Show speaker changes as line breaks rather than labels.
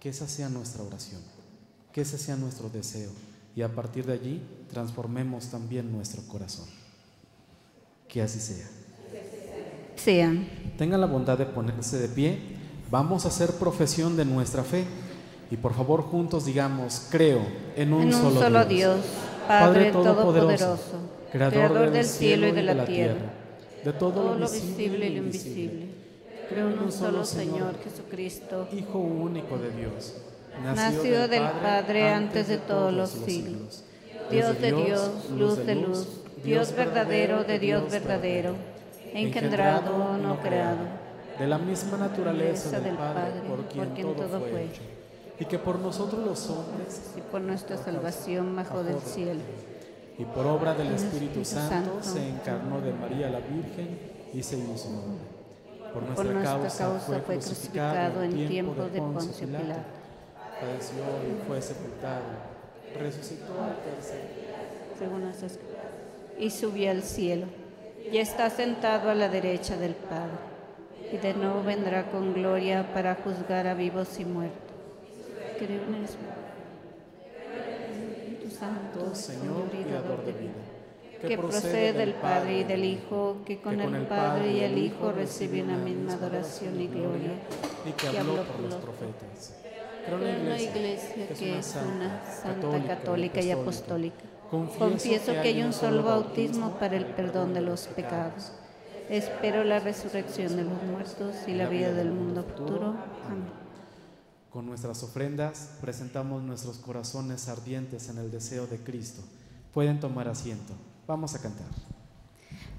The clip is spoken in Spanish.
que esa sea nuestra oración, que ese sea nuestro deseo, y a partir de allí transformemos también nuestro corazón. Que así sea.
Sean.
Tengan la bondad de ponerse de pie. Vamos a hacer profesión de nuestra fe. Y por favor juntos digamos: creo en un solo Dios,
Padre Todopoderoso,
Creador del cielo y de la tierra, de todo lo visible y lo invisible.
Creo en un solo Señor Jesucristo,
Hijo único de Dios,
nacido del Padre antes de todos los siglos, Dios de Dios, luz de luz, Dios verdadero de Dios verdadero, engendrado, no creado,
de la misma naturaleza del Padre, por quien todo fue hecho, y que por nosotros los hombres
y por nuestra salvación bajó del cielo,
y por obra del Espíritu Santo se encarnó de María la Virgen y se hizo hombre. Por nuestra causa fue crucificado en tiempo de Poncio Pilato, padeció y fue sepultado, resucitó al tercer día,
según las Escrituras, y subió al cielo, y está sentado a la derecha del Padre, y de nuevo vendrá con gloria para juzgar a vivos y muertos. Creo en el Espíritu Santo,
Señor y dador de vida,
que procede del Padre y del Hijo, que con el Padre y el Hijo recibe una misma adoración y gloria,
y que habló por los profetas.
Creo en una iglesia que es una santa, católica y apostólica. Confieso que hay un solo bautismo para el perdón de los pecados. Espero la resurrección de los muertos y la vida del mundo futuro. Amén.
Con nuestras ofrendas presentamos nuestros corazones ardientes en el deseo de Cristo. Pueden tomar asiento. Vamos a cantar.